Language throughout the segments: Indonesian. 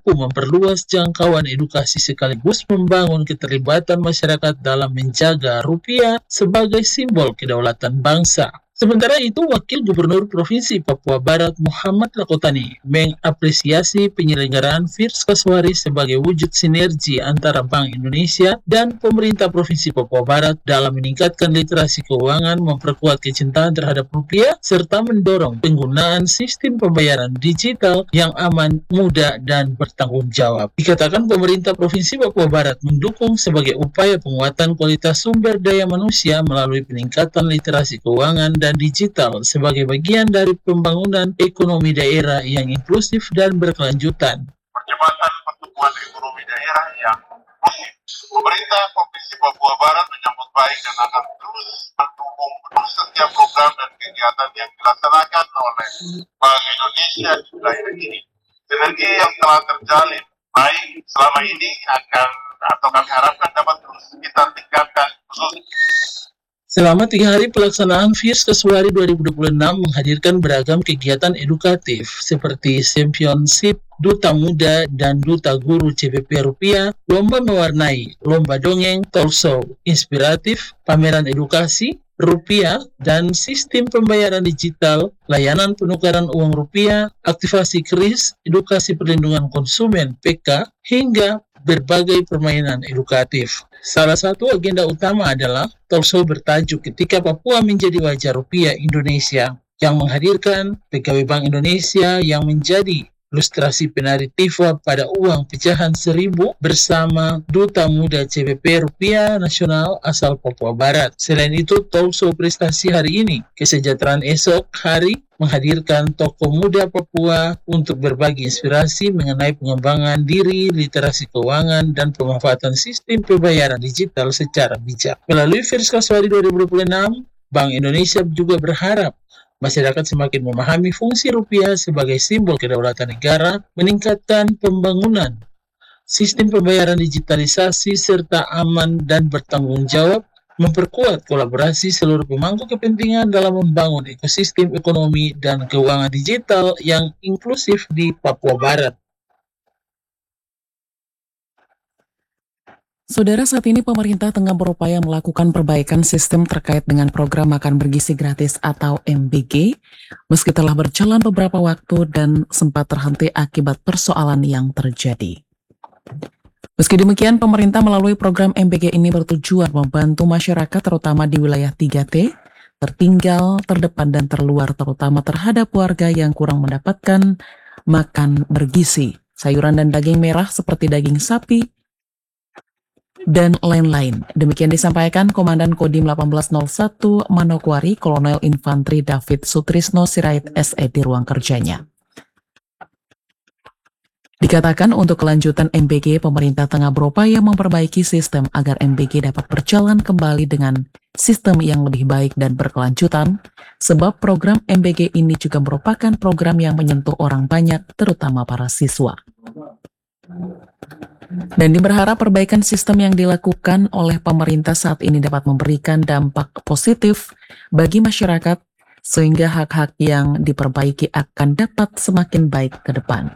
mampu memperluas jangkauan edukasi sekaligus membangun keterlibatan masyarakat dalam menjaga rupiah sebagai simbol kedaulatan bangsa. Sementara itu, Wakil Gubernur Provinsi Papua Barat Muhammad Lakotani mengapresiasi penyelenggaraan Firs Kaswari sebagai wujud sinergi antara Bank Indonesia dan pemerintah Provinsi Papua Barat dalam meningkatkan literasi keuangan, memperkuat kecintaan terhadap rupiah, serta mendorong penggunaan sistem pembayaran digital yang aman, mudah, dan bertanggung jawab. Dikatakan pemerintah Provinsi Papua Barat mendukung sebagai upaya penguatan kualitas sumber daya manusia melalui peningkatan literasi keuangan dan digital sebagai bagian dari pembangunan ekonomi daerah yang inklusif dan berkelanjutan. Percepatan pertumbuhan ekonomi daerah yang positif. Pemerintah Provinsi Papua Barat menyambut baik dan akan terus mendukung penuh setiap program dan kegiatan yang dilaksanakan oleh Bank Indonesia di wilayah ini. Sinergi yang telah terjalin baik selama ini kami harapkan dapat terus kita tingkatkan khusus. Selama 3 hari pelaksanaan Firs Kaswari 2026 menghadirkan beragam kegiatan edukatif seperti Championship Duta Muda dan Duta Guru CPP Rupiah, lomba mewarnai, lomba dongeng, talk show inspiratif, pameran edukasi, rupiah, dan sistem pembayaran digital, layanan penukaran uang rupiah, aktivasi KRIS, edukasi perlindungan konsumen PK, hingga berbagai permainan edukatif. Salah satu agenda utama adalah talkshow bertajuk Ketika Papua Menjadi Wajah Rupiah Indonesia yang menghadirkan pegawai Bank Indonesia yang menjadi ilustrasi penari Tifa pada uang pecahan 1.000 bersama Duta Muda CPP Rupiah Nasional asal Papua Barat. Selain itu, talkshow prestasi hari ini, kesejahteraan esok hari, menghadirkan tokoh muda Papua untuk berbagi inspirasi mengenai pengembangan diri, literasi keuangan, dan pemanfaatan sistem pembayaran digital secara bijak. Melalui Firs Kaswari 2026, Bank Indonesia juga berharap masyarakat semakin memahami fungsi rupiah sebagai simbol kedaulatan negara, meningkatkan pembangunan sistem pembayaran digitalisasi serta aman dan bertanggung jawab, memperkuat kolaborasi seluruh pemangku kepentingan dalam membangun ekosistem ekonomi dan keuangan digital yang inklusif di Papua Barat. Saudara, saat ini pemerintah tengah berupaya melakukan perbaikan sistem terkait dengan program makan bergizi gratis atau MBG, meski telah berjalan beberapa waktu dan sempat terhenti akibat persoalan yang terjadi. Meski demikian, pemerintah melalui program MBG ini bertujuan membantu masyarakat terutama di wilayah 3T, tertinggal, terdepan, dan terluar, terutama terhadap warga yang kurang mendapatkan makan bergizi, sayuran dan daging merah seperti daging sapi, dan lain-lain. Demikian disampaikan Komandan Kodim 1801 Manokwari, Kolonel Infantri David Sutrisno Sirait SE di ruang kerjanya. Dikatakan untuk kelanjutan MBG, pemerintah tengah berupaya memperbaiki sistem agar MBG dapat berjalan kembali dengan sistem yang lebih baik dan berkelanjutan, sebab program MBG ini juga merupakan program yang menyentuh orang banyak, terutama para siswa. Dan berharap perbaikan sistem yang dilakukan oleh pemerintah saat ini dapat memberikan dampak positif bagi masyarakat sehingga hak-hak yang diperbaiki akan dapat semakin baik ke depan.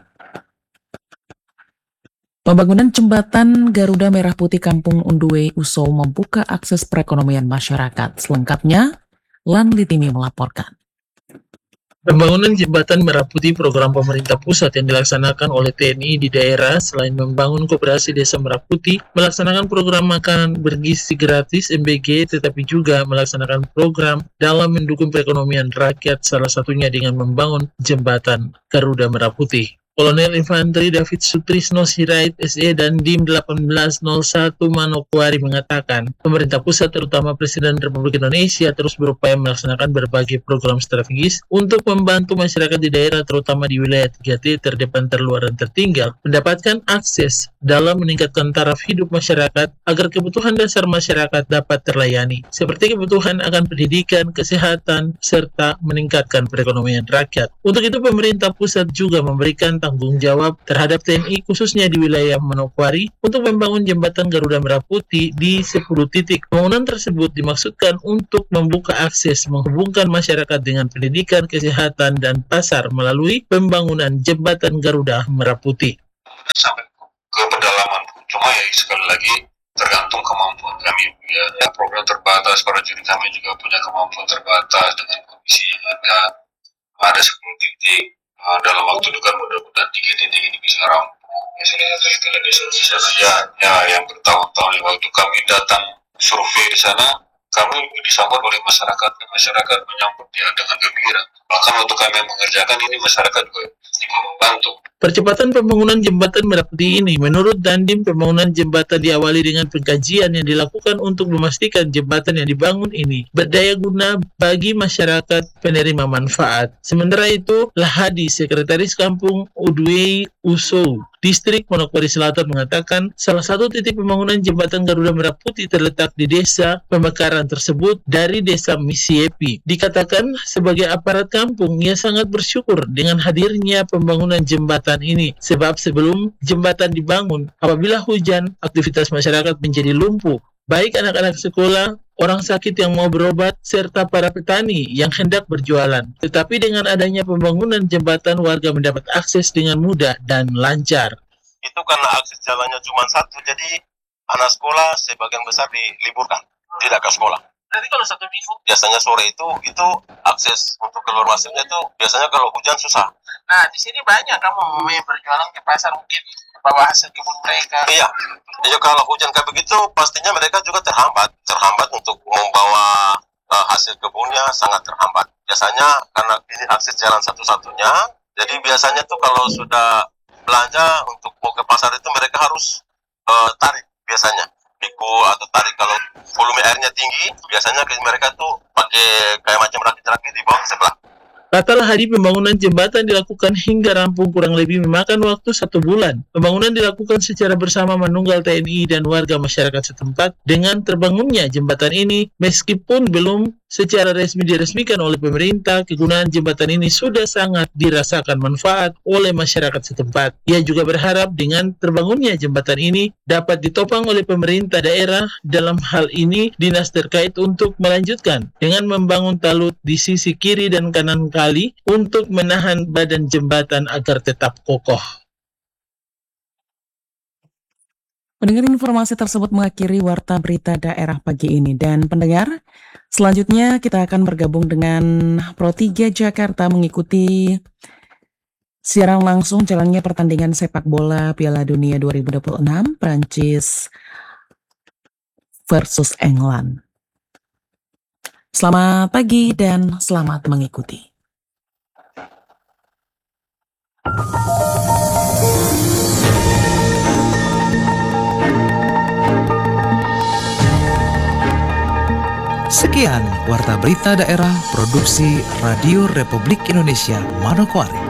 Pembangunan jembatan Garuda Merah Putih Kampung Unduwe Uso membuka akses perekonomian masyarakat. Selengkapnya, Lan Litimi melaporkan. Pembangunan Jembatan Merah Putih program pemerintah pusat yang dilaksanakan oleh TNI di daerah selain membangun koperasi Desa Merah Putih, melaksanakan program makan bergizi gratis MBG, tetapi juga melaksanakan program dalam mendukung perekonomian rakyat, salah satunya dengan membangun Jembatan Garuda Merah Putih. Kolonel Infantri David Sutrisno Sirait SE dan Dim 1801 Manokwari mengatakan, pemerintah pusat terutama Presiden Republik Indonesia terus berupaya melaksanakan berbagai program strategis untuk membantu masyarakat di daerah terutama di wilayah 3T terdepan, terluar, dan tertinggal mendapatkan akses dalam meningkatkan taraf hidup masyarakat agar kebutuhan dasar masyarakat dapat terlayani, seperti kebutuhan akan pendidikan, kesehatan, serta meningkatkan perekonomian rakyat. Untuk itu pemerintah pusat juga memberikan tanggung jawab terhadap TNI khususnya di wilayah Manokwari untuk membangun jembatan Garuda Merah Putih di 10 titik. Pembangunan tersebut dimaksudkan untuk membuka akses menghubungkan masyarakat dengan pendidikan, kesehatan, dan pasar melalui pembangunan jembatan Garuda Merah Putih. sampai ke pedalaman. Cuma ya sekali lagi tergantung kemampuan kami. Ya, program terbatas, para juri kami juga punya kemampuan terbatas dengan kondisi yang ada 10 titik. Dalam waktu dekat mudah-mudahan 3 titik ini bisa rampung. Misalnya di sana ya yang bertahun-tahun waktu kami datang survei di sana, kami disambut oleh masyarakat dan masyarakat menyambut dia dengan gembira. Bahkan waktu kami mengerjakan ini masyarakat juga membantu. Percepatan pembangunan jembatan Merapati ini, menurut Dandim, pembangunan jembatan diawali dengan pengkajian yang dilakukan untuk memastikan jembatan yang dibangun ini berdaya guna bagi masyarakat penerima manfaat. Sementara itu, Lahadi, Sekretaris Kampung Udwei Usou, Distrik Manokwari Selatan mengatakan salah satu titik pembangunan jembatan Garuda Merah Putih terletak di desa pemekaran tersebut dari desa Misiepi. Dikatakan sebagai aparat kampung, ia sangat bersyukur dengan hadirnya pembangunan jembatan ini, sebab sebelum jembatan dibangun, apabila hujan, aktivitas masyarakat menjadi lumpuh, baik anak-anak sekolah, orang sakit yang mau berobat, serta para petani yang hendak berjualan. Tetapi dengan adanya pembangunan jembatan, warga mendapat akses dengan mudah dan lancar. Itu karena akses jalannya cuma satu, jadi anak sekolah sebagian besar diliburkan, tidak ke sekolah. Jadi kalau satu minggu, biasanya sore itu akses untuk keluar masuknya itu biasanya kalau hujan susah. nah di sini banyak kamu yang berjualan ke pasar, mungkin bawa hasil kebun mereka. Iya, kalau hujan kayak begitu pastinya mereka juga terhambat untuk membawa hasil kebunnya, sangat terhambat. Biasanya karena ini akses jalan satu-satunya, jadi biasanya tuh kalau sudah belanja untuk mau ke pasar itu mereka harus tarik biasanya. Piku atau tarik kalau volume airnya tinggi, biasanya mereka tuh pakai kayak macam rakit-rakit di bawah sebelah. Kata Lahadi, pembangunan jembatan dilakukan hingga rampung kurang lebih memakan waktu 1 bulan. Pembangunan dilakukan secara bersama manunggal TNI dan warga masyarakat setempat. Dengan terbangunnya jembatan ini, meskipun belum secara resmi diresmikan oleh pemerintah, kegunaan jembatan ini sudah sangat dirasakan manfaat oleh masyarakat setempat. Ia juga berharap dengan terbangunnya jembatan ini dapat ditopang oleh pemerintah daerah, dalam hal ini dinas terkait, untuk melanjutkan dengan membangun talut di sisi kiri dan kanan kali untuk menahan badan jembatan agar tetap kokoh. Pendengar, informasi tersebut mengakhiri Warta Berita Daerah pagi ini. Dan pendengar, selanjutnya kita akan bergabung dengan Pro 3 Jakarta mengikuti siaran langsung jalannya pertandingan sepak bola Piala Dunia 2026 Prancis versus England. Selamat pagi dan selamat mengikuti. Sekian Warta Berita Daerah Produksi Radio Republik Indonesia Manokwari.